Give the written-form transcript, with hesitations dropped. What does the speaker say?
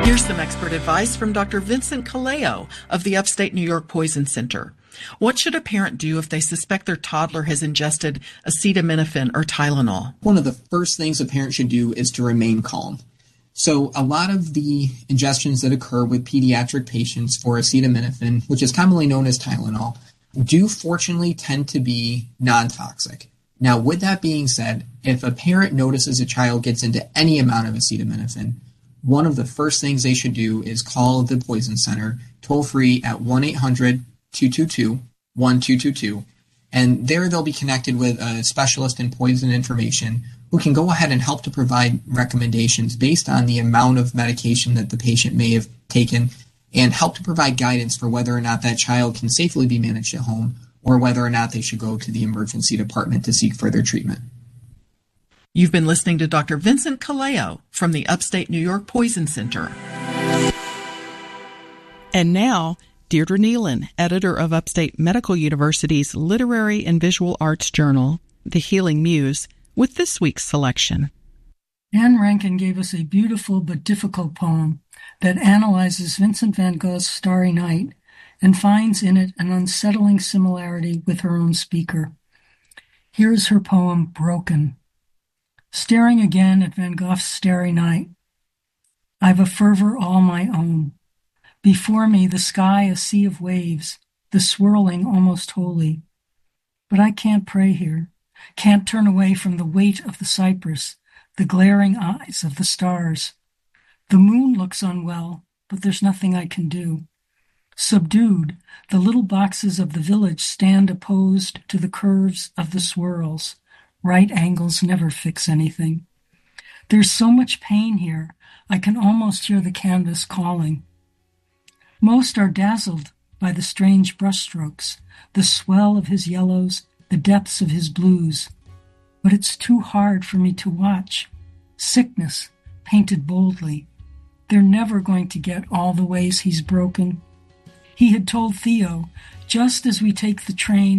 Here's some expert advice from Dr. Vincent Caleo of the Upstate New York Poison Center. What should a parent do if they suspect their toddler has ingested acetaminophen or Tylenol? One of the first things a parent should do is to remain calm. So a lot of the ingestions that occur with pediatric patients for acetaminophen, which is commonly known as Tylenol, do fortunately tend to be non-toxic. Now, with that being said, if a parent notices a child gets into any amount of acetaminophen, one of the first things they should do is call the Poison Center toll-free at 1-800-222-1222. And there they'll be connected with a specialist in poison information who can go ahead and help to provide recommendations based on the amount of medication that the patient may have taken and help to provide guidance for whether or not that child can safely be managed at home or whether or not they should go to the emergency department to seek further treatment. You've been listening to Dr. Vincent Caleo from the Upstate New York Poison Center. And now, Deirdre Nealon, editor of Upstate Medical University's Literary and Visual Arts Journal, The Healing Muse, with this week's selection. Anne Rankin gave us a beautiful but difficult poem that analyzes Vincent van Gogh's Starry Night and finds in it an unsettling similarity with her own speaker. Here's her poem, Broken. Staring again at Van Gogh's Starry Night, I've a fervor all my own. Before me the sky a sea of waves, the swirling almost holy. But I can't pray here, can't turn away from the weight of the cypress, the glaring eyes of the stars. The moon looks unwell, but there's nothing I can do. Subdued, the little boxes of the village stand opposed to the curves of the swirls. Right angles never fix anything. There's so much pain here, I can almost hear the canvas calling. Most are dazzled by the strange brushstrokes, the swell of his yellows, the depths of his blues. But it's too hard for me to watch. Sickness, painted boldly. They're never going to get all the ways he's broken. He had told Theo, just as we take the train